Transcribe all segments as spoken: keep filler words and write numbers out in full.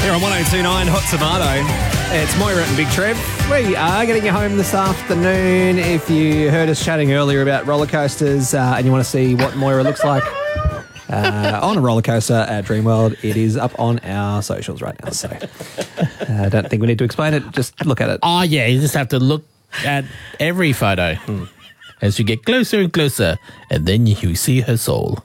Here on one oh two point nine Hot Tomato, it's Moira and Big Trev. We are getting you home this afternoon. If you heard us chatting earlier about roller coasters uh, and you want to see what Moira looks like uh, on a roller coaster at Dreamworld, it is up on our socials right now. So uh, I don't think we need to explain it. Just look at it. Oh, yeah, you just have to look at every photo hmm. as you get closer and closer, and then you see her soul.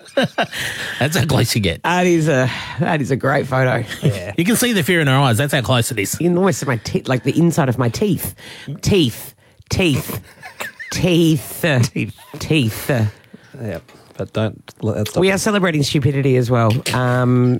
That's how close you get. That is a that is a great photo. Yeah, you can see the fear in her eyes. That's how close it is. You can almost see my teeth, like the inside of my teeth, teeth, teeth, teeth, teeth, teeth. Yep. But don't let that stop. We are celebrating stupidity as well. Um,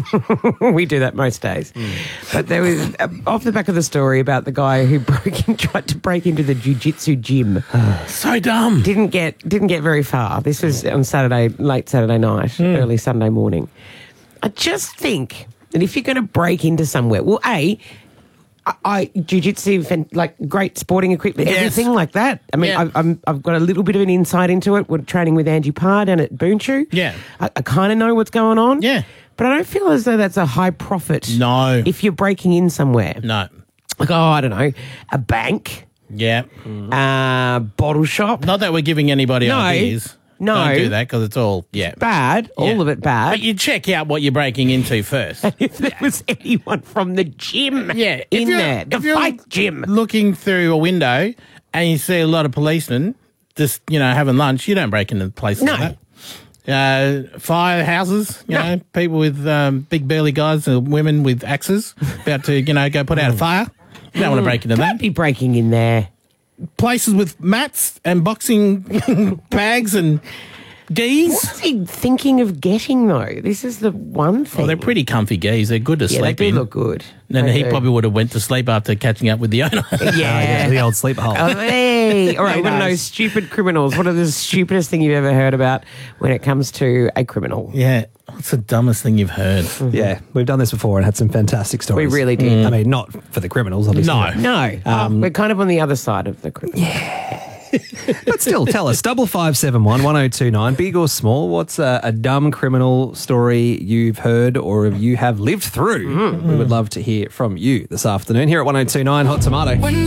we do that most days. Mm. But there was, uh, off the back of the story about the guy who broke in, tried to break into the jiu-jitsu gym. So dumb. Didn't get didn't get very far. This was on Saturday, late Saturday night, mm. early Sunday morning. I just think that if you're going to break into somewhere, well, A, I, I jiu-jitsu, like great sporting equipment, yes. everything like that. I mean, yeah. I, I'm, I've got a little bit of an insight into it. We're training with Angie Parr down at Boonchu. Yeah. I, I kind of know what's going on. Yeah. But I don't feel as though that's a high profit. No. If you're breaking in somewhere. No. Like, oh, I don't know, a bank. Yeah. Mm. Uh, bottle shop. Not that we're giving anybody no, ideas. No. Don't do that because it's all, yeah. Bad. Yeah. All of it bad. But you check out what you're breaking into first. If there was anyone from the gym yeah, in there, the fight gym. Looking through a window and you see a lot of policemen just, you know, having lunch, you don't break into places no. like that. Uh, firehouses, you no. know, people with um, big burly guys and women with axes about to, you know, go put out a fire. You don't want to break into don't that. Don't be breaking in there. Places with mats and boxing bags and geese. What's he thinking of getting, though? This is the one thing. Oh, they're pretty comfy geese. They're good to yeah, sleep they do in. look good. And they he do. probably would have went to sleep after catching up with the owner. Yeah. yeah the old sleep hole. Oh, hey. All right, we're going to know stupid criminals. What are the stupidest thing you've ever heard about when it comes to a criminal? Yeah. What's the dumbest thing you've heard? Mm-hmm. Yeah, we've done this before and had some fantastic stories. We really did. Mm. I mean, not for the criminals, obviously. No. No. Um, oh, we're kind of on the other side of the criminal. Yeah. But still, tell us, double five seven one one zero two nine, big or small, what's a, a dumb criminal story you've heard or you have lived through? Mm-hmm. We would love to hear from you this afternoon here at one oh two point nine Hot Tomato.